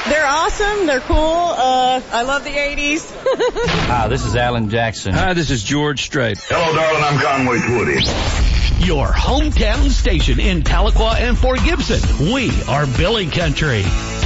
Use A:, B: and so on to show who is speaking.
A: They're awesome. They're cool. I love the 80s.
B: Hi, this is Alan Jackson.
C: Hi, this is George Strait.
D: Hello, darling. I'm Conway Twitty.
E: Your hometown station in Tahlequah and Fort Gibson. We are Billy Country.